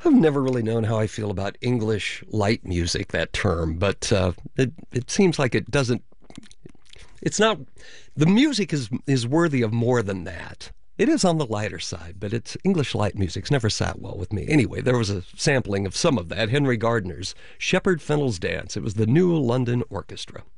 I've never really known how I feel about English light music, that term, but it seems like it doesn't, it's not, the music is worthy of more than that. It is on the lighter side, but it's English light music's never sat well with me. Anyway, there was a sampling of some of that, Henry Gardner's Shepherd Fennell's Dance. It was the New London Orchestra.